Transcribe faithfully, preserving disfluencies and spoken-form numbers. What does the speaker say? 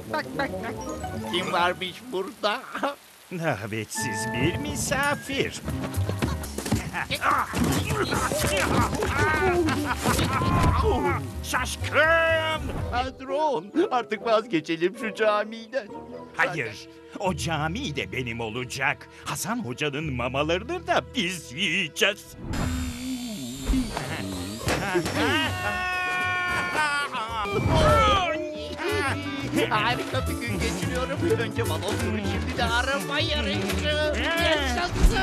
Bak bak bak. Kim varmış burada? Davetsiz bir misafir. Şaşkın! Patron, artık vazgeçelim şu camiden. Hayır, o cami de benim olacak. Hasan Hoca'nın mamalarını da biz yiyeceğiz. Harika bir gün geçiriyorum. Önce balon turu, şimdi de araba yarışı. Yaşasın.